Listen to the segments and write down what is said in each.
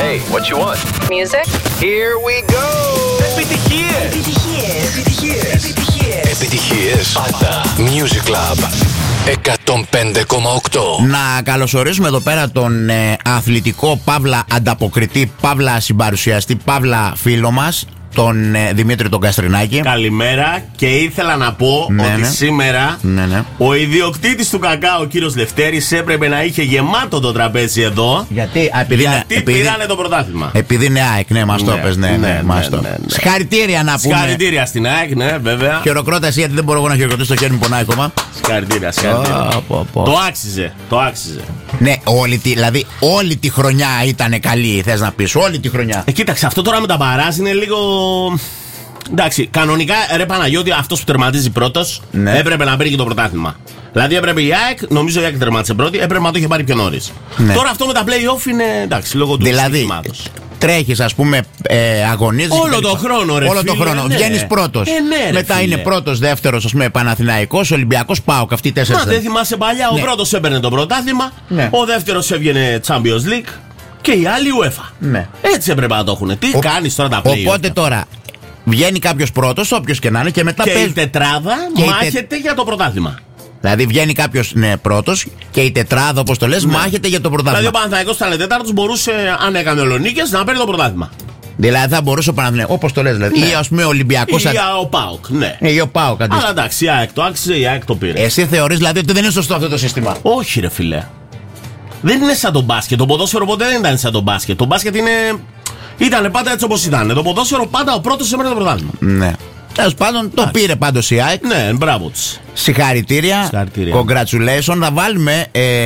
Hey, what you want? Music. Here we go! Επιτυχίες! Επιτυχίες! Πάντα! Music Club 105,8. Να καλωσορίσουμε εδώ πέρα τον αθλητικό παύλα ανταποκριτή, παύλα συμπαρουσιαστή, παύλα φίλο μας, τον Δημήτρη τον Καστρινάκη. Καλημέρα, και ήθελα να πω ότι σήμερα ο ιδιοκτήτης του κακάο, ο κύριος Λευτέρης, έπρεπε να είχε γεμάτο το τραπέζι εδώ. Γιατί πήρανε το πρωτάθλημα. Επειδή είναι ΑΕΚ, ναι, μας το πες, ναι. Συγχαρητήρια να πούμε. Συγχαρητήρια στην ΑΕΚ, ναι, βέβαια. Χειροκρότηση, γιατί δεν μπορώ εγώ να χειροκροτήσω, το χέρι μου πονάει ακόμα. Συγχαρητήρια. Το άξιζε. Ναι, δηλαδή όλη τη χρονιά ήταν καλή, θες να πεις, όλη τη χρονιά. Κοίταξε, αυτό τώρα με τα μπαράζ είναι λίγο. Εντάξει, κανονικά ρε Παναγιώτη, αυτός που τερματίζει πρώτος έπρεπε να παίρνει και το πρωτάθλημα. Δηλαδή έπρεπε η ΑΕΚ, νομίζω η ΑΕΚ τερμάτισε πρώτη, έπρεπε να το είχε πάρει πιο νωρίς. Τώρα αυτό με τα play-off είναι εντάξει, λόγω του συστήματος. Τρέχεις, ας πούμε, αγωνίζεις. Όλο τον χρόνο, ρε. Όλο τον χρόνο. Βγαίνεις πρώτος. Μετά είναι πρώτος, δεύτερος, ας πούμε, Παναθηναϊκός, Ολυμπιακός, ΠΑΟΚ. Αυτοί οι τέσσερις. Δεν θυμάσαι παλιά, ο πρώτος έπαιρνε το πρωτάθλημα, ο δεύτερος έβγαινε Champions League και οι άλλοι UEFA. Έτσι έπρεπε να το έχουν. Τι κάνεις τώρα τα play-off? Οπότε τώρα βγαίνει κάποιος πρώτος, όποιος και να είναι, και μετά και η τετράδα μάχεται για το πρωτάθλημα. Δηλαδή βγαίνει κάποιος πρώτος και η τετράδα, όπως το λες, μάχεται για το πρωτάθλημα. Δηλαδή ο Παναθηναϊκός ήταν τέταρτος, μπορούσε, αν έκανε ολονίκες, να παίρνει το πρωτάθλημα. Δηλαδή θα μπορούσε ο Παναθηναϊκός, όπως το λες, δηλαδή. Ή ας πούμε ο Ολυμπιακός. Ή ο ΠΑΟΚ, ναι. Ή ο ΠΑΟΚ, αντίστοιχα. Αλλά εντάξει, η ΑΕΚ το άξιζε, η ΑΕΚ το πήρε. Εσύ θεωρείς δηλαδή ότι δεν είναι σωστό αυτό το σύστημα? Όχι, ρε φιλέ. Δεν είναι σαν το μπάσκετ. Το ποδόσφαιρο ποτέ δεν ήταν σαν το μπάσκετ. Το μπάσκετ ήταν πάντα έτσι όπως ήταν. Το ποδόσφαιρο πάντα ο πρώτος έπαιρνε το πρωτάθλημα. Ναι. Τέλος πάντων, το πήρε πάντως η ΑΕΚ. Ναι, μπράβο της. Συγχαρητήρια. Congratulations. Να βάλουμε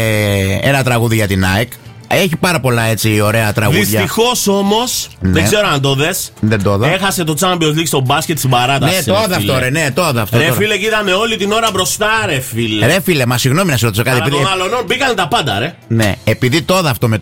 ένα τραγούδι για την ΑΕΚ. Έχει πάρα πολλά έτσι ωραία τραγούδια. Δυστυχώς όμως, δεν ξέρω αν το δες. Δεν το είδα. Έχασε το Champions League στο μπάσκετ στην παράταση. Ναι, το είδα αυτό, ρε. Ναι, το είδα αυτό. Ρε φίλε, και ήταν όλη την ώρα μπροστά, ρε φίλε. Ρε φίλε, μα συγγνώμη να σε ρωτήσω κάτι. Αλλά των άλλων μπήκαν τα πάντα, ρε. Ναι, επειδή το είδα αυτό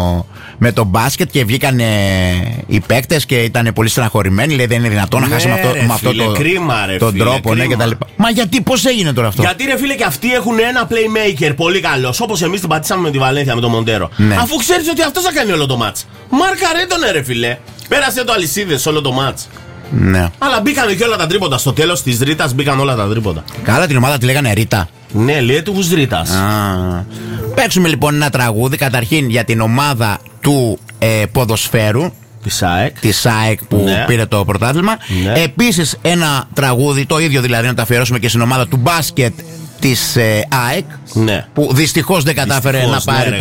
με το μπάσκετ και βγήκαν οι παίκτες και ήταν πολύ στεναχωρημένοι. Λέει δεν είναι δυνατόν να χάσουμε αυτό τον τρόπο, ναι, κτλ. Μα γιατί, πώς έγινε τώρα αυτό? Γιατί ρε φίλε, και αυτοί έχουν ένα playmaker πολύ καλό. Όπως εμείς την πατήσαμε με τη Βαλένθια με τον Μοντέρο. Αφού ξέρεις ότι αυτός θα κάνει όλο το μάτς. Μάρκαρε τον ρε φίλε. Πέρασε το αλυσίδες όλο το μάτς. Ναι. Αλλά μπήκαν και όλα τα τρίποντα. Στο τέλος της ρήτας μπήκαν όλα τα τρίποντα. Καλά, την ομάδα τη λέγανε Ρίτα. Ναι, λέει του ρήτας. Παίξουμε λοιπόν ένα τραγούδι καταρχήν για την ομάδα του ποδοσφαίρου. Της ΑΕΚ που πήρε το πρωτάθλημα. Επίσης ένα τραγούδι, το ίδιο δηλαδή, να το αφιερώσουμε και στην ομάδα του μπάσκετ της ΑΕΚ, που δυστυχώς δεν κατάφερε να πάρει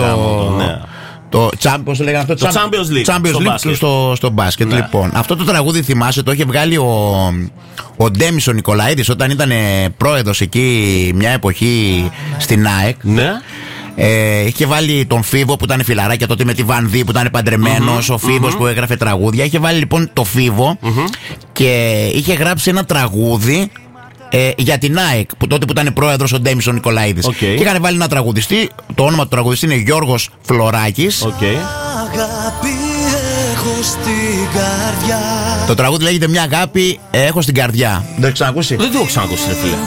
το Champions League στο μπάσκετ. Λοιπόν, αυτό το τραγούδι θυμάσαι, το είχε βγάλει ο Ντέμισον Νικολαίδης όταν ήταν πρόεδρος εκεί μια εποχή στην ΑΕΚ. Είχε βάλει τον Φίβο που ήταν φιλαράκια τότε με τη Βανδί που ήταν παντρεμένος, ο Φίβος που έγραφε τραγούδια. Είχε βάλει λοιπόν το Φίβο και είχε γράψει ένα τραγούδι για την ΑΕΚ, τότε που ήταν πρόεδρος ο Ντέμισον Νικολαίδης. Και είχαν βάλει ένα τραγουδιστή, το όνομα του τραγουδιστή είναι Γιώργος Φλωράκης. Αγάπη έχω στην καρδιά. Το τραγούδι λέγεται Μια αγάπη έχω στην καρδιά. Δεν το έχεις ξανακούσει? Δεν το έχω ξανακούσει, ρε φίλε.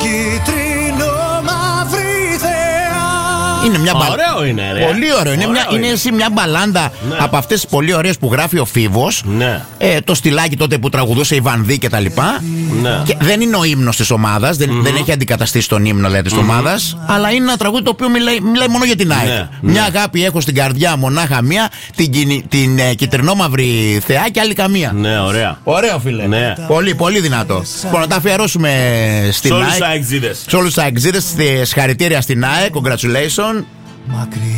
Είναι μια ωραίο είναι, ρε. Πολύ ωραίο. Είναι μια μπαλάντα από αυτές τις πολύ ωραίες που γράφει ο Φίβος. Το στυλάκι τότε που τραγουδούσε η Βανδί και τα λοιπά. Και δεν είναι ο ύμνος της ομάδας. Δεν έχει αντικαταστήσει τον ύμνο της ομάδας. Αλλά είναι ένα τραγούδι το οποίο μιλάει μόνο για την ΑΕΚ. Μια αγάπη έχω στην καρδιά, μονάχα μία. Την κυτρινόμαυρη θεά και άλλη καμία. Ναι, ωραία. Ωραίο, φίλε. Πολύ, πολύ δυνατό. Λοιπόν, να τα αφιερώσουμε στην ΑΕΚ. Σε όλους τους αεξίδες. Συγχαρητήρια στην ΑΕΚ. Congratulations.